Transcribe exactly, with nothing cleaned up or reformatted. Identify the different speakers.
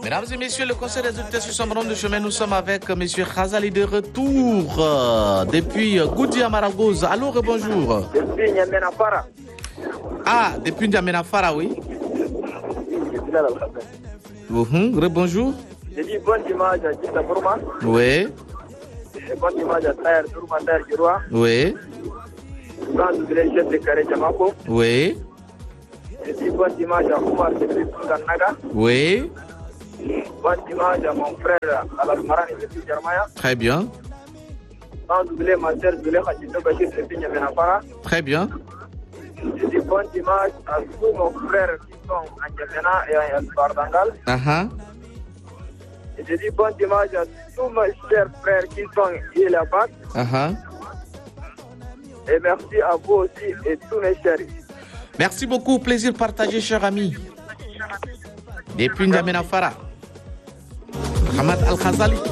Speaker 1: Mesdames et messieurs, le conseil des auditeurs sur son bron de chemin, nous sommes avec M. Khazali de retour euh, depuis Goudia Maragouz. Allô, bonjour.
Speaker 2: Depuis N'Djamena Fara.
Speaker 1: Ah, depuis N'Djamena Fara, oui. Uhum, rebonjour.
Speaker 2: Je dis bon dimanche à Gita Bourma.
Speaker 1: Oui.
Speaker 2: Et bon dimanche à Taher Dourma Taher Giroua.
Speaker 1: Oui.
Speaker 2: Grand doublé chef de Carré Jamako.
Speaker 1: Oui.
Speaker 2: Je dis bon dimanche à Oumar depuis Kanaga.
Speaker 1: Oui.
Speaker 2: Bon dimanche à mon frère Alas Marani depuis Germaya.
Speaker 1: Très bien.
Speaker 2: Grand doublé ma sœur Doulé Khadito Bachir depuis N'Djamena Fara.
Speaker 1: Très bien.
Speaker 2: Je dis bon dimanche à tous nos frères qui sont à N'Djamena et à Bardangal.
Speaker 1: Uh-huh.
Speaker 2: Et je dis bon dimanche à tous mes chers frères qui sont ici là-bas.
Speaker 1: Uh-huh.
Speaker 2: Et merci à vous aussi et tous mes chers.
Speaker 1: Merci beaucoup. Plaisir partagé, cher ami. Depuis N'Djamena Fara. Hamad Al-Khazali.